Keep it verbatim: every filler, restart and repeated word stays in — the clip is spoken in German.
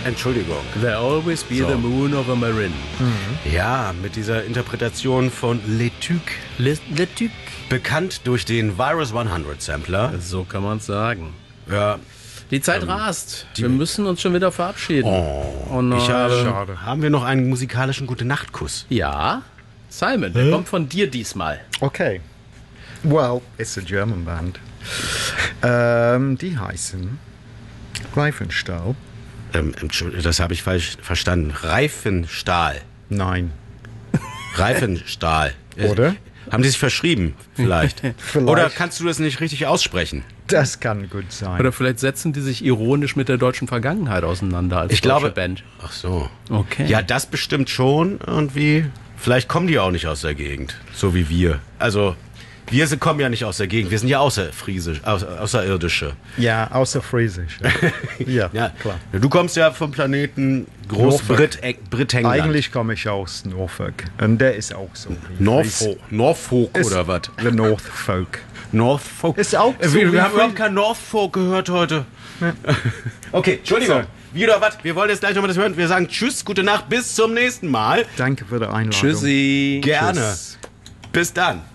Entschuldigung. There always be So. the moon over Marin. Ja, mit dieser Interpretation von Le Tuc, Le, Le Tuc. bekannt durch den Virus hundert Sampler. So kann man sagen. Ja, Die Zeit Ähm, rast. die- Wir müssen uns schon wieder verabschieden. oh, nein. ich habe, Schade. haben wir noch einen musikalischen Gute-Nacht-Kuss? Ja, Simon, der kommt von dir diesmal. Okay. Well, it's a German band. ähm, die heißen Reifenstahl. Ähm, Entschuldigung, das habe ich falsch verstanden. Reifenstahl. Nein. Reifenstahl. Äh, Oder? Haben die sich verschrieben, vielleicht? Vielleicht. Oder kannst du das nicht richtig aussprechen? Das kann gut sein. Oder vielleicht setzen die sich ironisch mit der deutschen Vergangenheit auseinander als Ich deutsche glaube- Band. Ach so. Okay. Ja, das bestimmt schon irgendwie. Vielleicht kommen die auch nicht aus der Gegend, so wie wir. Also, wir sind, kommen ja nicht aus der Gegend. Wir sind ja außerfriesisch, au- außerirdische. Ja, außer Friesisch. Ja, Ja, klar. Du kommst ja vom Planeten Großbritannien. Eigentlich komme ich aus Norfolk. Und der ist auch so. wie Norfolk, Norfolk Ist- oder was? The North Folk. Norfolk. Ist auch Äh, so wir, wie wir haben Fries- überhaupt kein Norfolk gehört heute. Okay, Entschuldigung. Wie oder was? Wir wollen jetzt gleich nochmal das hören. Wir sagen Tschüss, gute Nacht, bis zum nächsten Mal. Danke für die Einladung. Tschüssi. Gerne. Tschüss. Bis dann.